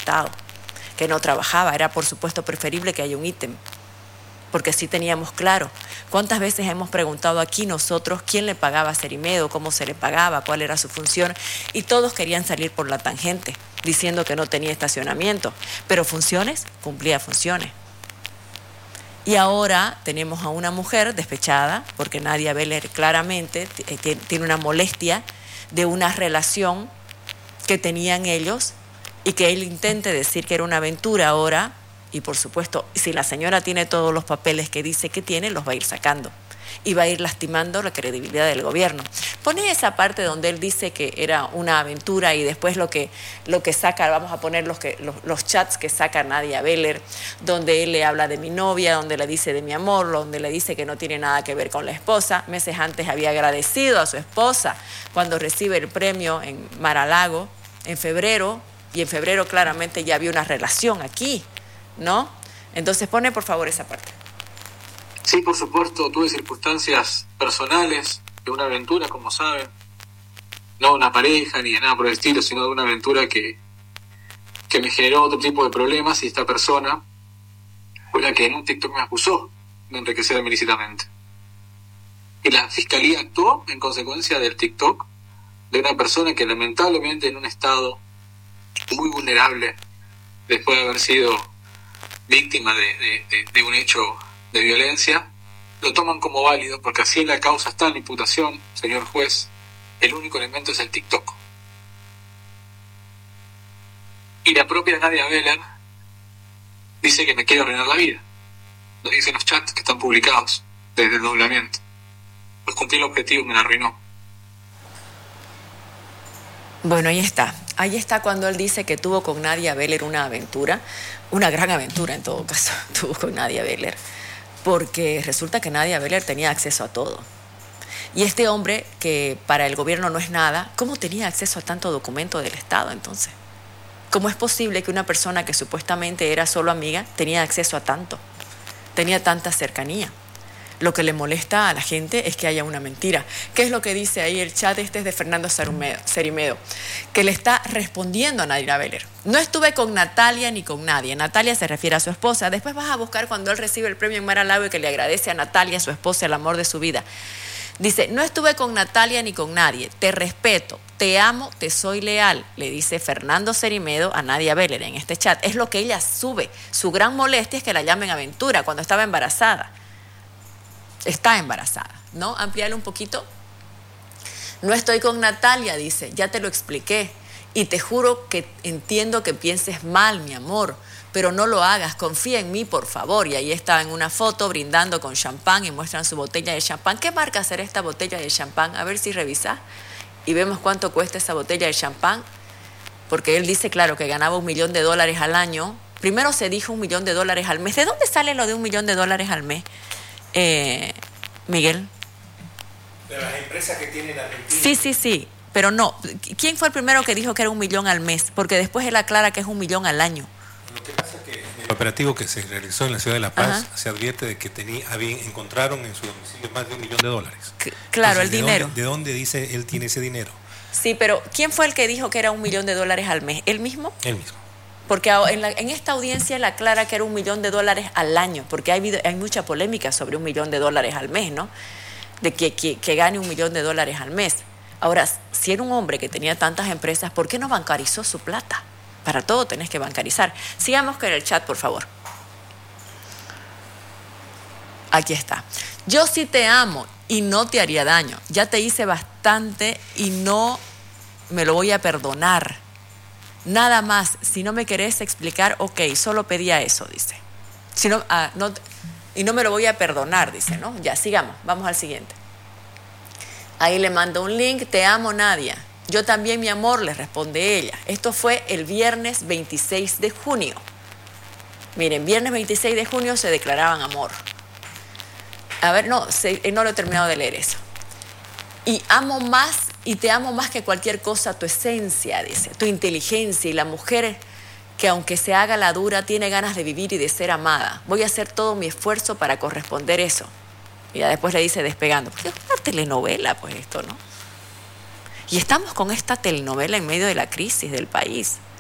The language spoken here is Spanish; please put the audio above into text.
Estado, que no trabajaba. Era, por supuesto, preferible que haya un ítem, porque sí teníamos claro. ¿Cuántas veces hemos preguntado aquí nosotros quién le pagaba a Cerimedo, cómo se le pagaba, cuál era su función? Y todos querían salir por la tangente, diciendo que no tenía estacionamiento. Pero funciones, cumplía funciones. Y ahora tenemos a una mujer despechada, porque Nadia Beller claramente tiene una molestia de una relación que tenían ellos, y que él intente decir que era una aventura ahora. Y por supuesto, si la señora tiene todos los papeles que dice que tiene, los va a ir sacando y va a ir lastimando la credibilidad del gobierno. Pone esa parte donde él dice que era una aventura, y después lo que saca, vamos a poner los chats que saca Nadia Beller, donde él le habla de mi novia, donde le dice de mi amor, donde le dice que no tiene nada que ver con la esposa. Meses antes había agradecido a su esposa cuando recibe el premio en Mar-a-Lago en febrero, y en febrero claramente ya había una relación aquí, ¿no? Entonces pone por favor esa parte. Sí, por supuesto, tuve circunstancias personales de una aventura, como saben, no de una pareja ni de nada por el estilo, sino de una aventura que me generó otro tipo de problemas, y esta persona fue la que en un TikTok me acusó de enriquecerme ilícitamente. Y la fiscalía actuó en consecuencia del TikTok de una persona que lamentablemente en un estado muy vulnerable, después de haber sido víctima de un hecho de violencia, lo toman como válido, porque así la causa está en imputación, señor juez, el único elemento es el TikTok. Y la propia Nadia Beller dice que me quiere arruinar la vida. Lo dice en los chats que están publicados desde el doblamiento. Pues cumplí el objetivo, me la arruinó. Bueno, ahí está cuando él dice que tuvo con Nadia Beller una aventura, una gran aventura en todo caso, tuvo con Nadia Beller, porque resulta que Nadia Beller tenía acceso a todo. Y este hombre, que para el gobierno no es nada, ¿cómo tenía acceso a tanto documento del Estado entonces? ¿Cómo es posible que una persona que supuestamente era solo amiga tenía acceso a tanto? Tenía tanta cercanía. Lo que le molesta a la gente es que haya una mentira. ¿Qué es lo que dice ahí el chat? Este es de Fernando Cerimedo, que le está respondiendo a Nadia Beller. No estuve con Natalia ni con nadie. Natalia se refiere a su esposa. Después vas a buscar cuando él recibe el premio en Mar-a-Lago y que le agradece a Natalia, su esposa, el amor de su vida. Dice, no estuve con Natalia ni con nadie. Te respeto, te amo, te soy leal, le dice Fernando Cerimedo a Nadia Beller en este chat. Es lo que ella sube. Su gran molestia es que la llamen aventura cuando estaba embarazada. Está embarazada, ¿no? Ampliarle un poquito. No estoy con Natalia, dice, ya te lo expliqué. Y te juro que entiendo que pienses mal, mi amor, pero no lo hagas, confía en mí, por favor. Y ahí está en una foto brindando con champán y muestran su botella de champán. ¿Qué marca será esta botella de champán? A ver si revisas y vemos cuánto cuesta esa botella de champán. Porque él dice, claro, que ganaba $1 millón al año. Primero se dijo $1 millón al mes. ¿De dónde sale lo de $1 millón al mes? Miguel. De las empresas que tienen Argentina. Sí, pero no. ¿Quién fue el primero que dijo que era $1 millón al mes? Porque después él aclara que es $1 millón al año. Lo que pasa es que en el operativo que se realizó en la ciudad de La Paz, se advierte de que encontraron en su domicilio más de $1 millón. Claro, entonces, el dinero. ¿De dónde dice él tiene ese dinero? Sí, pero ¿quién fue el que dijo que era $1 millón al mes? ¿Él mismo? Él mismo. Porque en esta audiencia él aclara que era $1 millón al año, porque hay mucha polémica sobre $1 millón al mes, ¿no? De que gane $1 millón al mes. Ahora, si era un hombre que tenía tantas empresas, ¿por qué no bancarizó su plata? Para todo tenés que bancarizar. Sigamos con el chat, por favor. Aquí está. Yo sí te amo y no te haría daño. Ya te hice bastante y no me lo voy a perdonar. Nada más, si no me querés explicar, ok, solo pedía eso, dice. Si no, y no me lo voy a perdonar, dice, ¿no? Ya, sigamos, vamos al siguiente. Ahí le mando un link, te amo, Nadia. Yo también, mi amor, le responde ella. Esto fue el viernes 26 de junio. Miren, viernes 26 de junio se declaraban amor. A ver, no lo he terminado de leer eso. Y te amo más que cualquier cosa, tu esencia, dice, tu inteligencia, y la mujer que aunque se haga la dura, tiene ganas de vivir y de ser amada. Voy a hacer todo mi esfuerzo para corresponder eso. Y ya después le dice despegando, porque es una telenovela, pues esto, ¿no? Y estamos con esta telenovela en medio de la crisis del país.